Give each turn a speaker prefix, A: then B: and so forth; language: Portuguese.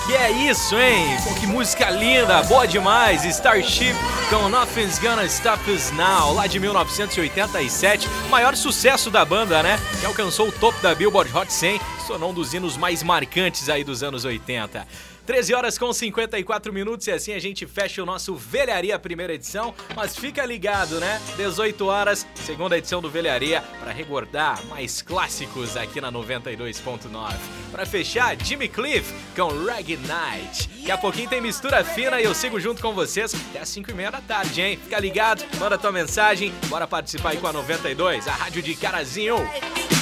A: Que é isso, hein? Pô, que música linda, boa demais. Starship com Nothing's Gonna Stop Us Now, lá de 1987. Maior sucesso da banda, né? Que alcançou o topo da Billboard Hot 100, se tornou um dos hinos mais marcantes aí dos anos 80. 13 horas com 54 minutos e assim a gente fecha o nosso Velharia primeira edição, mas fica ligado, né? 18 horas, segunda edição do Velharia, para recordar mais clássicos aqui na 92.9. Para fechar, Jimmy Cliff com Reggae Night. Daqui a pouquinho tem mistura fina e eu sigo junto com vocês até as 5h30 da tarde, hein? Fica ligado, manda tua mensagem, bora participar aí com a 92, a rádio de Carazinho.